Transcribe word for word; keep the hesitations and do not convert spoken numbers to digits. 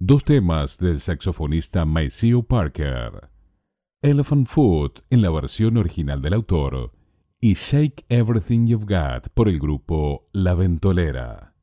dos temas del saxofonista Maceo Parker, Elephant Foot en la versión original del autor y Shake Everything You've Got por el grupo La Ventolera.